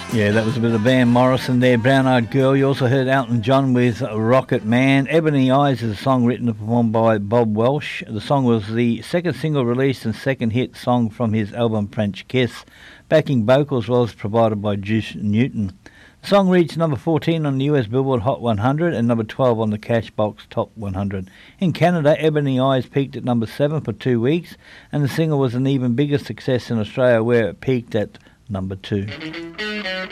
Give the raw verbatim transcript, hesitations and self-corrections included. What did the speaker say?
Yeah, that was a bit of Van Morrison there, Brown Eyed Girl. You also heard Elton John with Rocket Man. Ebony Eyes is a song written and performed by Bob Welsh. The song was the second single released and second hit song from his album French Kiss. Backing vocals was provided by Juice Newton. The song reached number fourteen on the U S Billboard Hot one hundred and number twelve on the Cashbox Top one hundred. In Canada, Ebony Eyes peaked at number seven for two weeks, and the single was an even bigger success in Australia, where it peaked at number two.